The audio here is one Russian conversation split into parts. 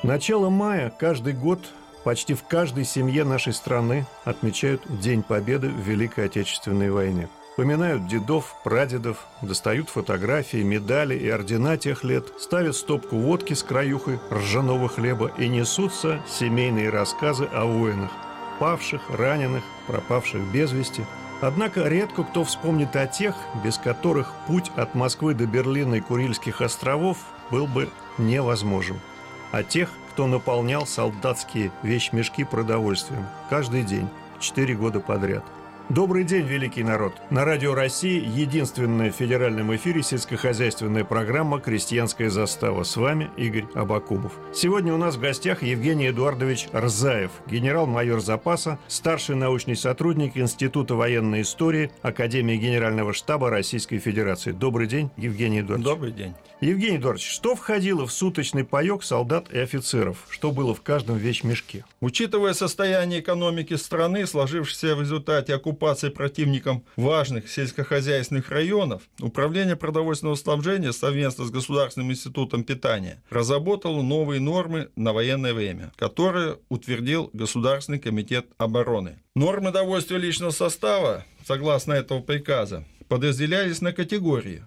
Начало мая каждый год почти в каждой семье нашей страны отмечают День Победы в Великой Отечественной войне. Поминают дедов, прадедов, достают фотографии, медали и ордена тех лет, ставят стопку водки с краюхой ржаного хлеба и несутся семейные рассказы о воинах, павших, раненых, пропавших без вести. Однако редко кто вспомнит о тех, без которых путь от Москвы до Берлина и Курильских островов был бы невозможен. О тех, кто наполнял солдатские вещмешки продовольствием каждый день, 4 года подряд. Добрый день, великий народ! На Радио России единственная в федеральном эфире сельскохозяйственная программа «Крестьянская застава». С вами Игорь Абакумов. Сегодня у нас в гостях Евгений Эдуардович Рзаев, генерал-майор запаса, старший научный сотрудник Института военной истории Академии Генерального штаба Российской Федерации. Добрый день, Евгений Эдуардович. Добрый день. Евгений Эдуардович, что входило в суточный паёк солдат и офицеров? Что было в каждом вещмешке? Учитывая состояние экономики страны, сложившееся в результате оккупации противником важных сельскохозяйственных районов, Управление продовольственного снабжения совместно с Государственным институтом питания разработало новые нормы на военное время, которые утвердил Государственный комитет обороны. Нормы довольствия личного состава, согласно этого приказа, подразделялись на категории: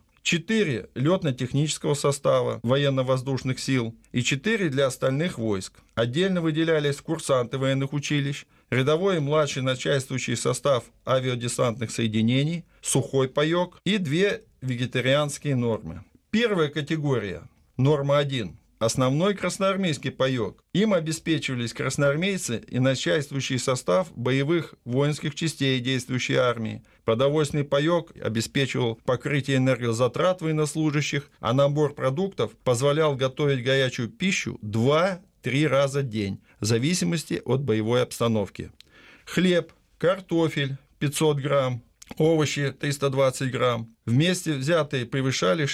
4 лётно-технического состава военно-воздушных сил и 4 для остальных войск. Отдельно выделялись курсанты военных училищ, рядовой и младший начальствующий состав авиадесантных соединений, сухой паёк и 2 вегетарианские нормы. Первая категория, норма 1. Основной красноармейский паёк. Им обеспечивались красноармейцы и начальствующий состав боевых воинских частей действующей армии. Продовольственный паёк обеспечивал покрытие энергозатрат военнослужащих, а набор продуктов позволял готовить горячую пищу 2-3 раза в день, в зависимости от боевой обстановки. Хлеб, картофель 500 грамм, овощи 320 грамм, вместе взятые превышали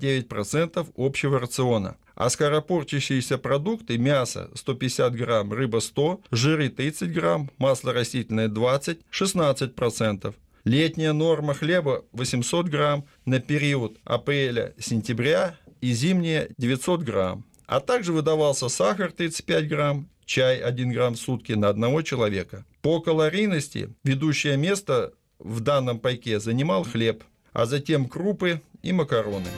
69% общего рациона. А скоропортящиеся продукты: мясо 150 грамм, рыба 100, жиры 30 грамм, масло растительное 20, 16%. Летняя норма хлеба 800 грамм на период апреля-сентября и зимняя 900 грамм. А также выдавался сахар 35 грамм, чай 1 грамм в сутки на одного человека. По калорийности ведущее место в данном пайке занимал хлеб, а затем крупы и макароны.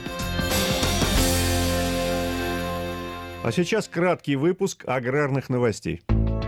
А сейчас краткий выпуск аграрных новостей.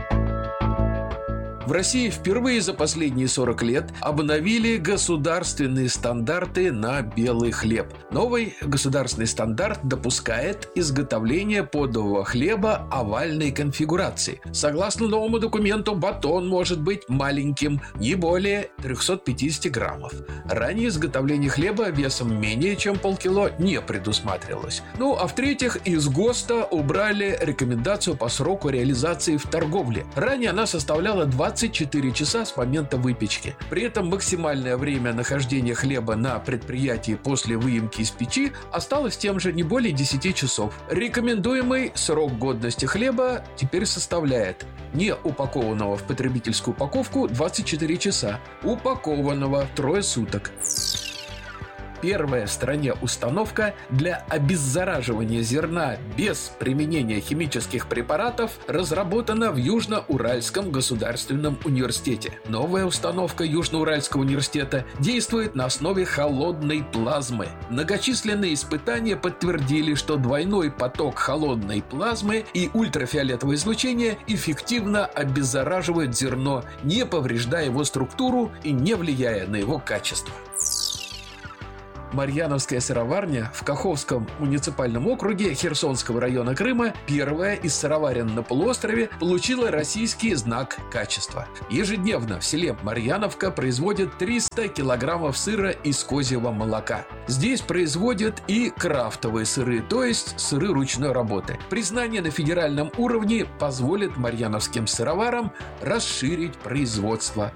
В России впервые за последние 40 лет обновили государственные стандарты на белый хлеб. Новый государственный стандарт допускает изготовление подового хлеба овальной конфигурации. Согласно новому документу, батон может быть маленьким, не более 350 граммов. Ранее изготовление хлеба весом менее чем полкило не предусматривалось. А в-третьих, из ГОСТа убрали рекомендацию по сроку реализации в торговле. Ранее она составляла 24 часа с момента выпечки. При этом максимальное время нахождения хлеба на предприятии после выемки из печи осталось тем же, не более 10 часов. Рекомендуемый срок годности хлеба теперь составляет: не упакованного в потребительскую упаковку 24 часа, упакованного 3 суток. Первая в стране установка для обеззараживания зерна без применения химических препаратов разработана в Южно-Уральском государственном университете. Новая установка Южно-Уральского университета действует на основе холодной плазмы. Многочисленные испытания подтвердили, что двойной поток холодной плазмы и ультрафиолетовое излучение эффективно обеззараживают зерно, не повреждая его структуру и не влияя на его качество. Марьяновская сыроварня в Каховском муниципальном округе Херсонского района Крыма, первая из сыроварен на полуострове, получила российский знак качества. Ежедневно в селе Марьяновка производят 300 килограммов сыра из козьего молока. Здесь производят и крафтовые сыры, то есть сыры ручной работы. Признание на федеральном уровне позволит марьяновским сыроварам расширить производство.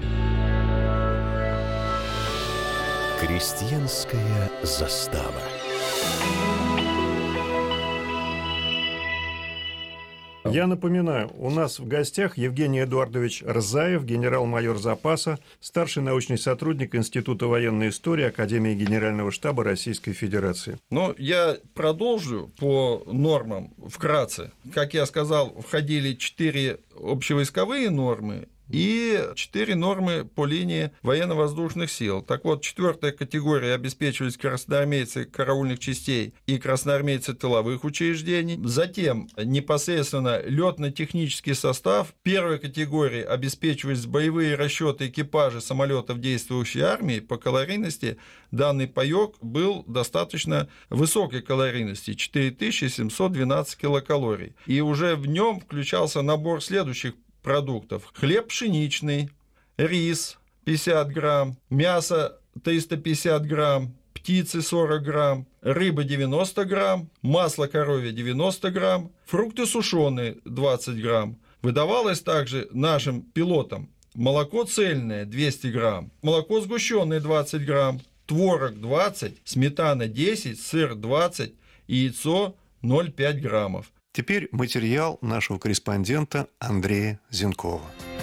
Крестьянская застава. Я напоминаю, у нас в гостях Евгений Эдуардович Рзаев, генерал-майор запаса, старший научный сотрудник Института военной истории Академии Генерального штаба Российской Федерации. Но я продолжу по нормам вкратце. Как я сказал, входили 4 общевойсковые нормы и 4 нормы по линии военно-воздушных сил. Так вот, 4-я категория обеспечивались красноармейцы караульных частей и красноармейцы тыловых учреждений. Затем непосредственно летно-технический состав 1-й категории обеспечивались боевые расчеты экипажа самолетов действующей армии. По калорийности данный паёк был достаточно высокой калорийности – 4712 килокалорий. И уже в нем включался набор следующих продуктов: хлеб пшеничный, рис 50 грамм, мясо 350 грамм, птицы 40 грамм, рыба 90 грамм, масло коровье 90 грамм, фрукты сушеные 20 грамм. Выдавалось также нашим пилотам молоко цельное 200 грамм, молоко сгущенное 20 грамм, творог 20, сметана 10, сыр 20 и яйцо 0,5 граммов. Теперь материал нашего корреспондента Андрея Зенкова.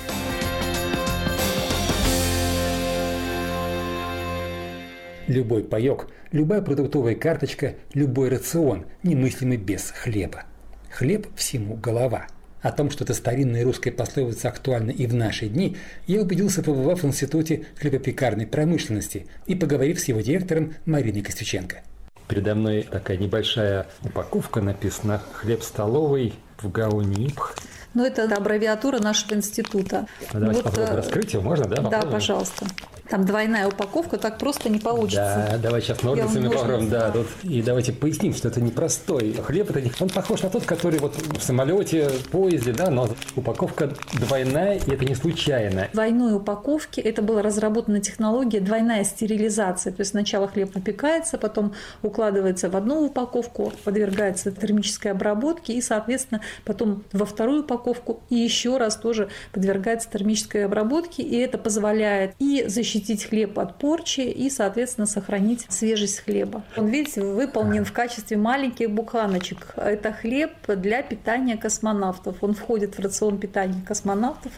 Любой паёк, любая продуктовая карточка, любой рацион немыслимый без хлеба. Хлеб всему голова. О том, что эта старинная русская пословица актуальна и в наши дни, я убедился, побывав в Институте хлебопекарной промышленности и поговорив с его директором Мариной Костюченко. Передо мной такая небольшая упаковка, написано «Хлеб столовый в гаоне ИПХ». Ну, это аббревиатура нашего института. Давайте попробуем раскрыть его, можно, да? Попробуем? Да, пожалуйста. Там двойная упаковка, так просто не получится. Да, давай сейчас ножницами попробуем, да. Тут. И давайте поясним, что это непростой хлеб. Он похож на тот, который вот в самолете, в поезде, да, но упаковка двойная, и это не случайно. В двойной упаковке это была разработана технология двойная стерилизация. То есть сначала хлеб выпекается, потом укладывается в одну упаковку, подвергается термической обработке и, соответственно, потом во вторую упаковку и еще раз тоже подвергается термической обработке. И это позволяет и защитить хлеб от порчи и, соответственно, сохранить свежесть хлеба. Он, видите, выполнен в качестве маленьких буханочек. Это хлеб для питания космонавтов. Он входит в рацион питания космонавтов.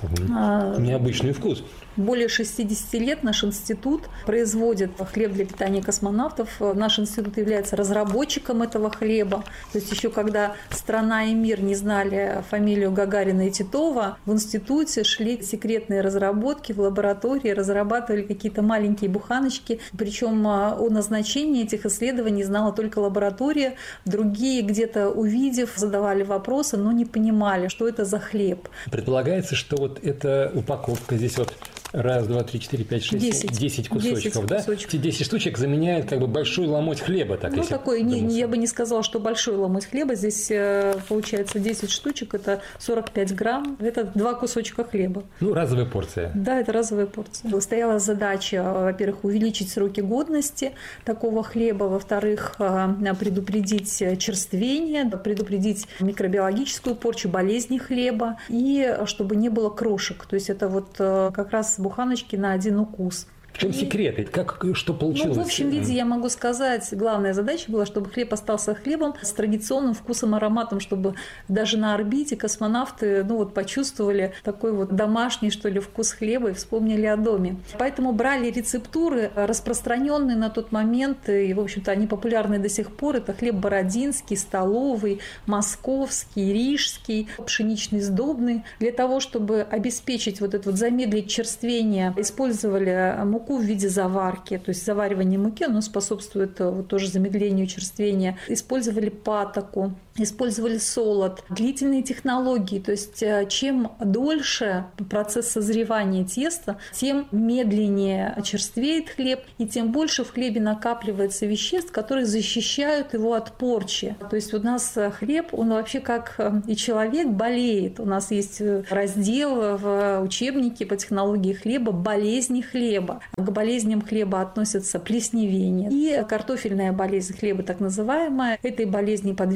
Необычный вкус. Более 60 лет наш институт производит хлеб для питания космонавтов. Наш институт является разработчиком этого хлеба. То есть еще когда страна и мир не знали фамилию Гагарина и Титова, в институте шли секретные разработки в лаборатории, разрабатывали какие-то маленькие буханочки. Причем о назначении этих исследований знала только лаборатория. Другие, где-то увидев, задавали вопросы, но не понимали, что это за хлеб. Предполагается, что вот эта упаковка здесь вот 1, 2, 3, 4, 5, 6, 10 кусочков, да? Эти 10 штучек заменяют как бы большой ломоть хлеба. Так, ну, такой, я бы не сказала, что большой ломоть хлеба. Здесь получается 10 штучек, это 45 грамм, это 2 кусочка хлеба. Ну, разовая порция. Да, это разовая порция. Стояла задача, во-первых, увеличить сроки годности такого хлеба, во-вторых, предупредить черствение, предупредить микробиологическую порчу, болезни хлеба, и чтобы не было крошек. То есть это вот как раз буханочки на один укус. В чем секрет? Что получилось? Ну, в общем виде я могу сказать, главная задача была, чтобы хлеб остался хлебом с традиционным вкусом, ароматом, чтобы даже на орбите космонавты почувствовали такой вот домашний, что ли, вкус хлеба и вспомнили о доме. Поэтому брали рецептуры, распространенные на тот момент, и, в общем-то, они популярны до сих пор. Это хлеб бородинский, столовый, московский, рижский, пшеничный, сдобный. Для того, чтобы обеспечить замедлить черствение, использовали муку в виде заварки, то есть заваривание муки, оно способствует тоже замедлению черствения. Использовали патоку, использовали солод, длительные технологии, то есть чем дольше процесс созревания теста, тем медленнее черствеет хлеб, и тем больше в хлебе накапливается веществ, которые защищают его от порчи. То есть у нас хлеб, он вообще как и человек болеет. У нас есть раздел в учебнике по технологии хлеба «Болезни хлеба». К болезням хлеба относятся плесневение и картофельная болезнь хлеба, так называемая. Этой болезни подвержен пшеничный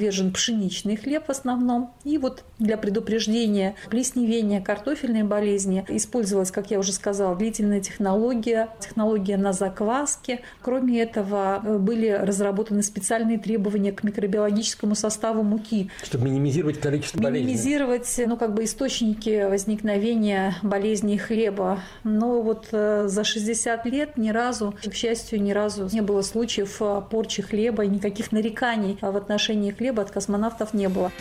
пшеничный хлеб в основном. И вот для предупреждения плесневения, картофельной болезни использовалась, как я уже сказала, длительная технология на закваске. Кроме этого, были разработаны специальные требования к микробиологическому составу муки. Чтобы минимизировать количество болезней. Минимизировать, источники возникновения болезней хлеба. Но вот за 60 лет к счастью, ни разу не было случаев порчи хлеба, и никаких нареканий в отношении хлеба от космонавтов не было.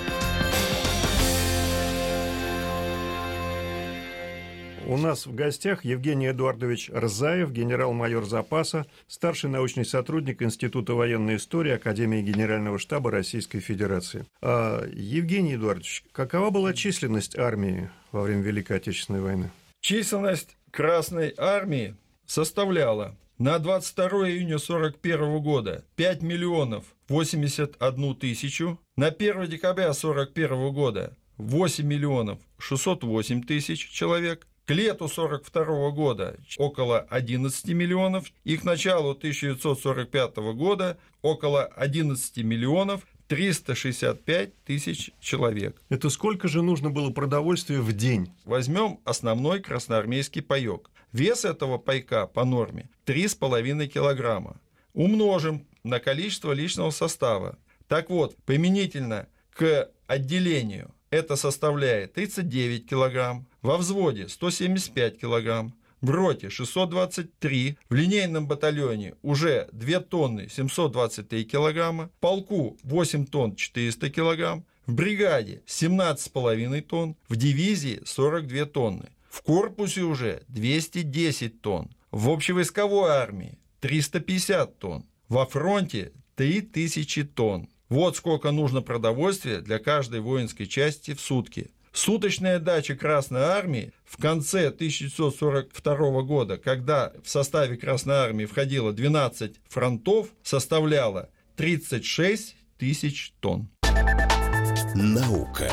У нас в гостях Евгений Эдуардович Рзаев, генерал-майор запаса, старший научный сотрудник Института военной истории Академии Генерального штаба Российской Федерации. Евгений Эдуардович, какова была численность армии во время Великой Отечественной войны? Численность Красной армии составляла на 22 июня 1941 года 5 миллионов 81 тысячу, на 1 декабря 1941 года 8 миллионов 608 тысяч человек, к лету 1942 года около 11 миллионов и к началу 1945 года около 11 миллионов 365 тысяч человек. Это сколько же нужно было продовольствия в день? Возьмем основной красноармейский паёк. Вес этого пайка по норме 3,5 килограмма. Умножим на количество личного состава. Так вот, применительно к отделению это составляет 39 килограмм, во взводе 175 килограмм, в роте 623, в линейном батальоне уже 2 тонны 723 килограмма, в полку 8 тонн 400 килограмм, в бригаде 17,5 тонн, в дивизии 42 тонны, в корпусе уже 210 тонн, в общевойсковой армии 350 тонн, во фронте 3000 тонн. Вот сколько нужно продовольствия для каждой воинской части в сутки. Суточная дача Красной армии в конце 1942 года, когда в составе Красной армии входило 12 фронтов, составляла 36 тысяч тонн. Наука.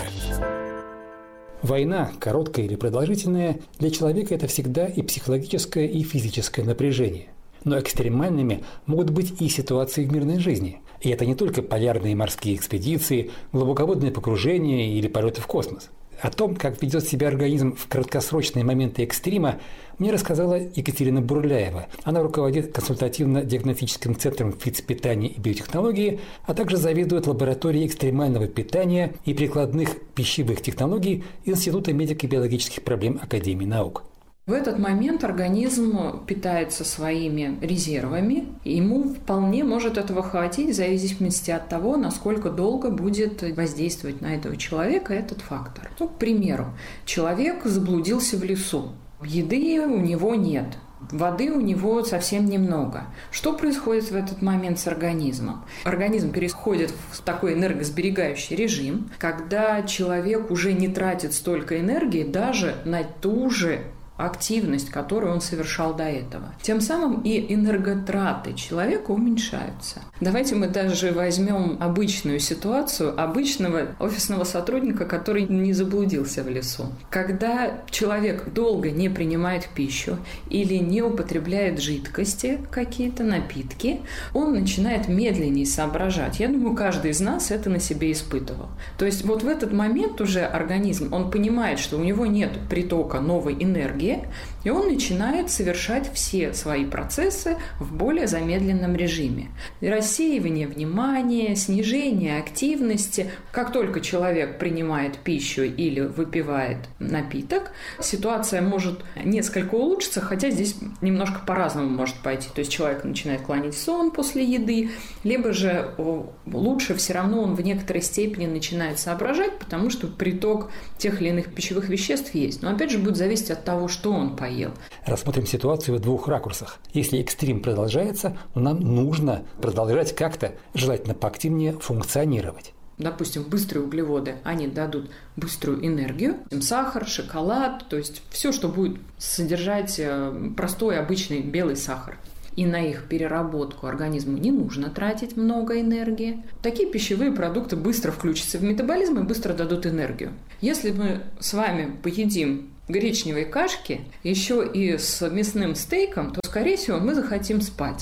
Война, короткая или продолжительная, для человека это всегда и психологическое, и физическое напряжение. Но экстремальными могут быть и ситуации в мирной жизни. И это не только полярные морские экспедиции, глубоководные погружения или полеты в космос. О том, как ведет себя организм в краткосрочные моменты экстрима, мне рассказала Екатерина Бурляева. Она руководит консультативно-диагностическим центром фитнес-питания и биотехнологии, а также заведует лабораторией экстремального питания и прикладных пищевых технологий Института медико-биологических проблем Академии наук. В этот момент организм питается своими резервами, и ему вполне может этого хватить в зависимости от того, насколько долго будет воздействовать на этого человека этот фактор. К примеру, человек заблудился в лесу, еды у него нет, воды у него совсем немного. Что происходит в этот момент с организмом? Организм переходит в такой энергосберегающий режим, когда человек уже не тратит столько энергии даже на ту же активность, которую он совершал до этого. Тем самым и энерготраты человека уменьшаются. Давайте мы даже возьмем обычную ситуацию обычного офисного сотрудника, который не заблудился в лесу. Когда человек долго не принимает пищу или не употребляет жидкости, какие-то напитки, он начинает медленнее соображать. Я думаю, каждый из нас это на себе испытывал. То есть вот в этот момент уже организм, он понимает, что у него нет притока новой энергии, и он начинает совершать все свои процессы в более замедленном режиме. Рассеивание внимания, снижение активности. Как только человек принимает пищу или выпивает напиток, ситуация может несколько улучшиться, хотя здесь немножко по-разному может пойти. То есть человек начинает клонить в сон после еды, либо же лучше все равно он в некоторой степени начинает соображать, потому что приток тех или иных пищевых веществ есть. Но опять же будет зависеть от того, что он поел. Рассмотрим ситуацию в двух ракурсах. Если экстрим продолжается, нам нужно продолжать как-то, желательно поактивнее, функционировать. Допустим, быстрые углеводы, они дадут быструю энергию, сахар, шоколад, то есть все, что будет содержать простой обычный белый сахар. И на их переработку организму не нужно тратить много энергии. Такие пищевые продукты быстро включатся в метаболизм и быстро дадут энергию. Если мы с вами поедим гречневой кашки еще и с мясным стейком, то, скорее всего, мы захотим спать.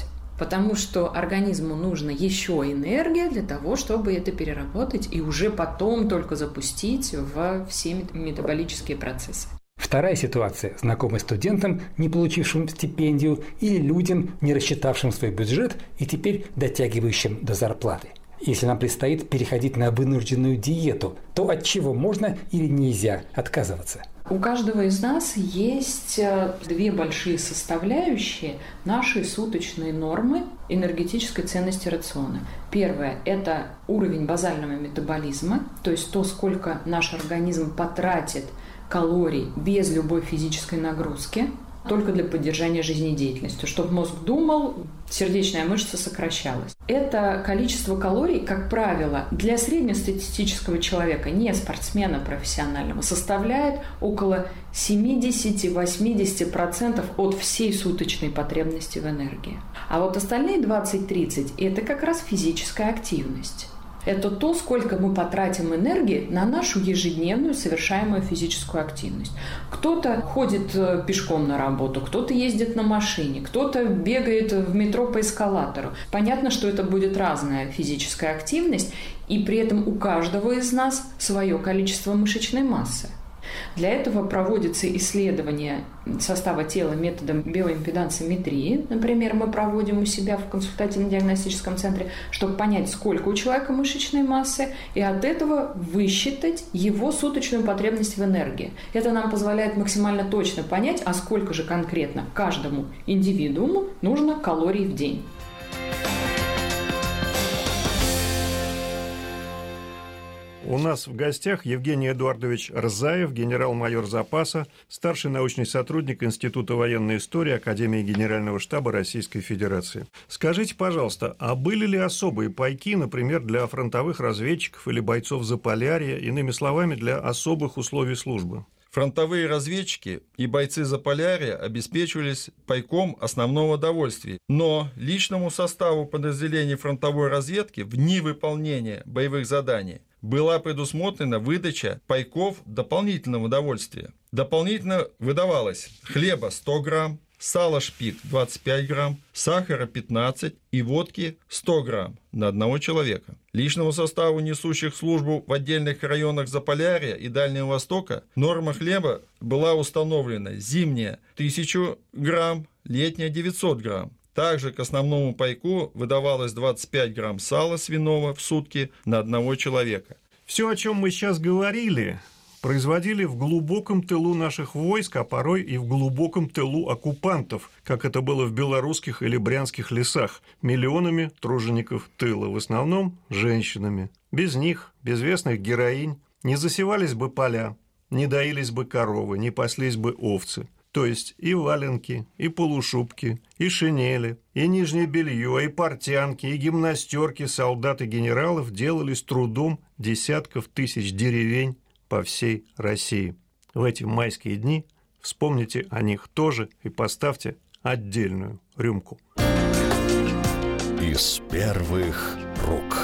Потому что организму нужна еще энергия для того, чтобы это переработать и уже потом только запустить во все метаболические процессы. Вторая ситуация знакома студентам, не получившим стипендию, или людям, не рассчитавшим свой бюджет и теперь дотягивающим до зарплаты. Если нам предстоит переходить на вынужденную диету, то от чего можно или нельзя отказываться? У каждого из нас есть две большие составляющие нашей суточной нормы энергетической ценности рациона. Первое – это уровень базального метаболизма, то есть то, сколько наш организм потратит калорий без любой физической нагрузки, только для поддержания жизнедеятельности, чтобы мозг думал, сердечная мышца сокращалась. Это количество калорий, как правило, для среднестатистического человека, не спортсмена профессионального, составляет около 70-80% от всей суточной потребности в энергии. А вот остальные 20-30% – это как раз физическая активность. Это то, сколько мы потратим энергии на нашу ежедневную совершаемую физическую активность. Кто-то ходит пешком на работу, кто-то ездит на машине, кто-то бегает в метро по эскалатору. Понятно, что это будет разная физическая активность, и при этом у каждого из нас свое количество мышечной массы. Для этого проводится исследование состава тела методом биоимпедансометрии. Например, мы проводим у себя в консультативно-диагностическом центре, чтобы понять, сколько у человека мышечной массы, и от этого высчитать его суточную потребность в энергии. Это нам позволяет максимально точно понять, а сколько же конкретно каждому индивидууму нужно калорий в день. У нас в гостях Евгений Эдуардович Рзаев, генерал-майор запаса, старший научный сотрудник Института военной истории Академии Генерального штаба Российской Федерации. Скажите, пожалуйста, а были ли особые пайки, например, для фронтовых разведчиков или бойцов Заполярья, иными словами, для особых условий службы? Фронтовые разведчики и бойцы Заполярья обеспечивались пайком основного довольствия, но личному составу подразделений фронтовой разведки в дни выполнения боевых заданий была предусмотрена выдача пайков дополнительного довольствия. Дополнительно выдавалось хлеба 100 грамм, сала шпик 25 грамм, сахара 15 и водки 100 грамм на одного человека. Личному составу, несущих службу в отдельных районах Заполярья и Дальнего Востока, норма хлеба была установлена зимняя 1000 грамм, летняя 900 грамм. Также к основному пайку выдавалось 25 грамм сала свиного в сутки на одного человека. Все, о чем мы сейчас говорили, производили в глубоком тылу наших войск, а порой и в глубоком тылу оккупантов, как это было в белорусских или брянских лесах, миллионами тружеников тыла, в основном женщинами. Без них, безвестных героинь, не засевались бы поля, не доились бы коровы, не паслись бы овцы. То есть и валенки, и полушубки, и шинели, и нижнее белье, и портянки, и гимнастерки солдат и генералов делали с трудом десятков тысяч деревень по всей России. В эти майские дни вспомните о них тоже и поставьте отдельную рюмку. Из первых рук.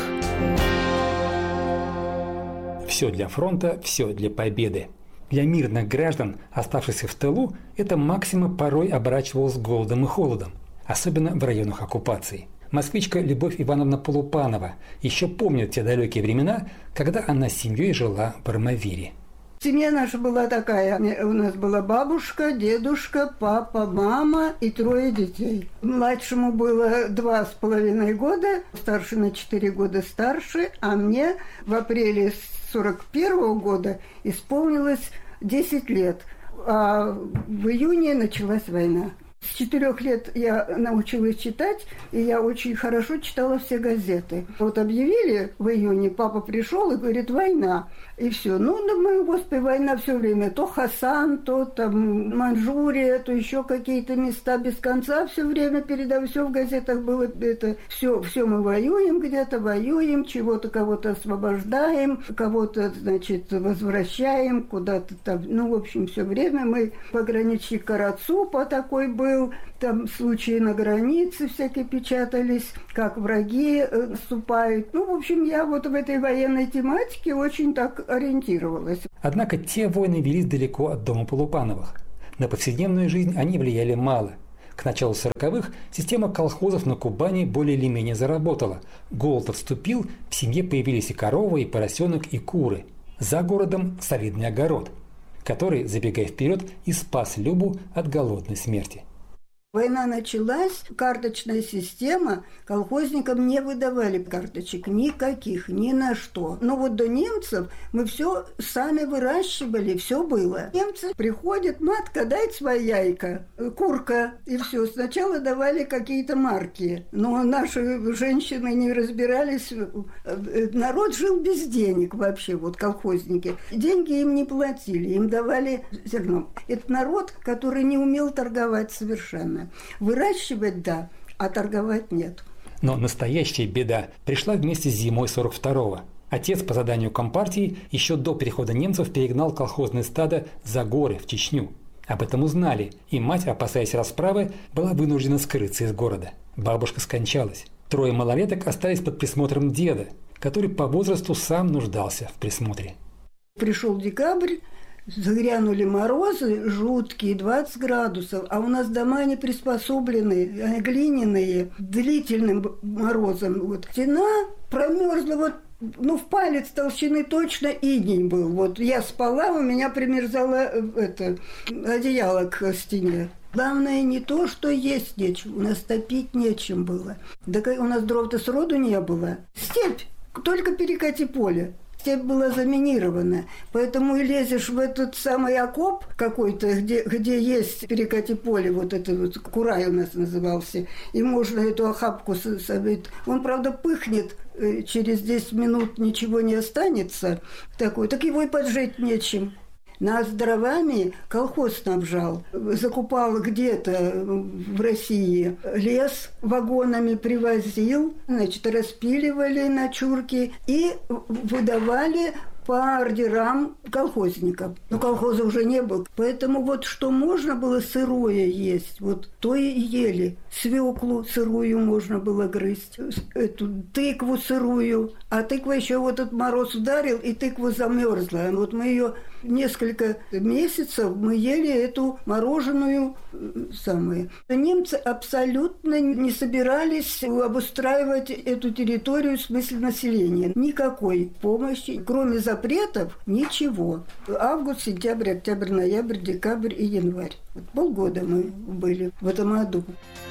Все для фронта, все для победы. Для мирных граждан, оставшихся в тылу, это максима порой оборачивалось голодом и холодом, особенно в районах оккупации. Москвичка Любовь Ивановна Полупанова еще помнит те далекие времена, когда она с семьей жила в Армавире. Семья наша была такая. У нас была бабушка, дедушка, папа, мама и 3 детей. Младшему было 2,5 года, старший на 4 года старше, а мне в апреле 1941 года исполнилось 10 лет. А в июне началась война. С 4 лет я научилась читать, и я очень хорошо читала все газеты. Вот объявили в июне, папа пришел и говорит: война. И все. Ну, думаю, господи, война все время. То Хасан, то там Манчжурия, то еще какие-то места без конца все время передавали. Все в газетах было это. Все мы воюем где-то, воюем, чего-то кого-то освобождаем, кого-то, значит, возвращаем куда-то там. Ну, в общем, все время мы пограничник Карацупа такой был. Там случаи на границе всякие печатались, как враги наступают. Ну, в общем, я вот в этой военной тематике очень так ориентировалась. Однако те войны велись далеко от дома Полупановых. На повседневную жизнь они влияли мало. К началу 40-х система колхозов на Кубани более или менее заработала. Голод отступил, в семье появились и корова, и поросенок, и куры. За городом солидный огород, который, забегая вперед, и спас Любу от голодной смерти. Война началась, карточная система, колхозникам не выдавали карточек никаких, ни на что. Но вот до немцев мы все сами выращивали, все было. Немцы приходят, матка, дай свои яйка, курка, и все. Сначала давали какие-то марки, но наши женщины не разбирались. Народ жил без денег вообще, вот колхозники. Деньги им не платили, им давали зерно. Это народ, который не умел торговать совершенно. Выращивать – да, а торговать – нет. Но настоящая беда пришла вместе с зимой 42-го. Отец по заданию Компартии еще до прихода немцев перегнал колхозное стадо за горы в Чечню. Об этом узнали, и мать, опасаясь расправы, была вынуждена скрыться из города. Бабушка скончалась. 3 малолеток остались под присмотром деда, который по возрасту сам нуждался в присмотре. Пришел декабрь. Загрянули морозы жуткие, 20 градусов, а у нас дома не приспособлены, глиняные, длительным морозом. Вот. Стена промерзла, в палец толщины точно иней был. Вот я спала, у меня примерзало одеяло к стене. Главное не то, что есть нечем, у нас топить нечем было. Да у нас дров-то сроду не было. Степь, только перекати поле. Степь была заминирована, поэтому и лезешь в этот самый окоп какой-то, где есть перекати поле, вот это вот курай у нас назывался, и можно эту охапку собрать. Он, правда, пыхнет, через 10 минут ничего не останется, так его и поджечь нечем. Нас дровами колхоз снабжал, закупал где-то в России лес, вагонами привозил, распиливали на чурки и выдавали по ордерам колхозников. Но колхоза уже не было. Поэтому вот что можно было сырое есть, вот то и ели. Свеклу сырую можно было грызть, эту тыкву сырую. А тыква еще вот этот мороз ударил, и тыква замерзла. Вот мы ее несколько месяцев мы ели эту мороженую самую. Немцы абсолютно не собирались обустраивать эту территорию в смысле населения. Никакой помощи, кроме запретов, ничего. Август, сентябрь, октябрь, ноябрь, декабрь и январь. Вот полгода мы были в этом аду.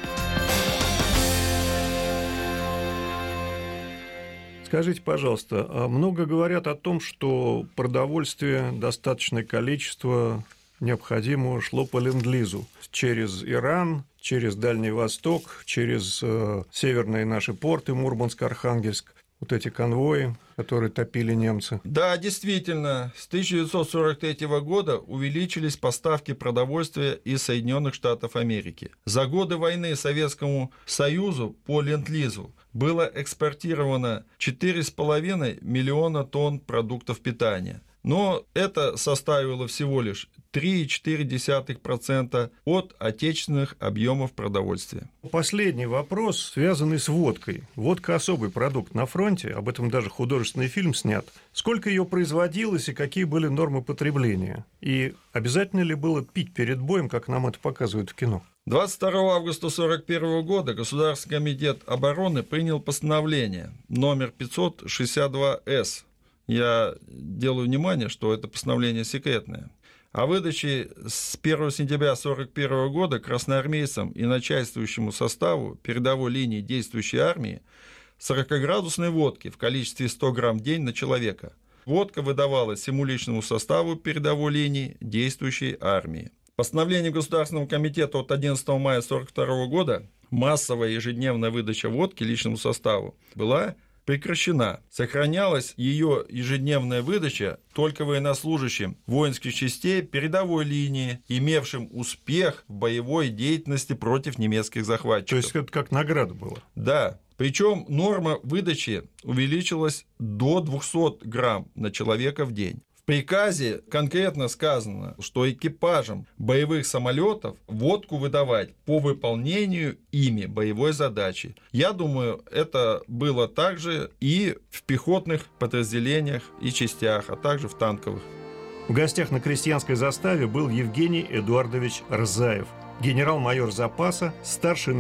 Скажите, пожалуйста, много говорят о том, что продовольствие, достаточное количество необходимого шло по ленд-лизу через Иран, через Дальний Восток, через северные наши порты, Мурманск, Архангельск, вот эти конвои, которые топили немцы. Да, действительно, с 1943 года увеличились поставки продовольствия из Соединенных Штатов Америки. За годы войны Советскому Союзу по ленд-лизу было экспортировано 4,5 миллиона тонн продуктов питания. Но это составило всего лишь 3,4% от отечественных объемов продовольствия. Последний вопрос, связанный с водкой. Водка – особый продукт на фронте, об этом даже художественный фильм снят. Сколько ее производилось и какие были нормы потребления? И обязательно ли было пить перед боем, как нам это показывают в кино? 22 августа 1941 года Государственный комитет обороны принял постановление номер 562-С. Я делаю внимание, что это постановление секретное. О выдаче с 1 сентября 1941 года красноармейцам и начальствующему составу передовой линии действующей армии 40-градусной водки в количестве 100 грамм в день на человека. Водка выдавалась всему личному составу передовой линии действующей армии. Постановлением Государственного комитета от 11 мая 1942 года массовая ежедневная выдача водки личному составу была прекращена. Сохранялась ее ежедневная выдача только военнослужащим воинских частей передовой линии, имевшим успех в боевой деятельности против немецких захватчиков. То есть это как награда была? Да. Причем норма выдачи увеличилась до 200 грамм на человека в день. В приказе конкретно сказано, что экипажам боевых самолетов водку выдавать по выполнению ими боевой задачи. Я думаю, это было также и в пехотных подразделениях и частях, а также в танковых. В гостях на крестьянской заставе был Евгений Эдуардович Рзаев, генерал-майор запаса, старший